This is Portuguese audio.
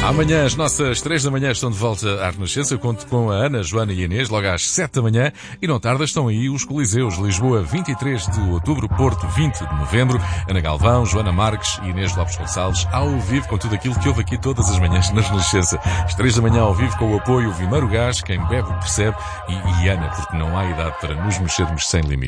Amanhã, as nossas 3 da manhã estão de volta à Renascença. Eu conto com a Ana, Joana e a Inês, logo às 7 da manhã. E não tarda, estão aí os Coliseus. Lisboa, 23 de outubro, Porto, 20 de novembro. Ana Galvão, Joana Marques e Inês Lopes Gonçalves, ao vivo, com tudo aquilo que houve aqui todas as manhãs na Renascença. Às 3 da manhã, ao vivo, com o apoio Vimeiro Gás, quem bebe percebe, e Ana, porque não há idade para nos mexermos sem limite.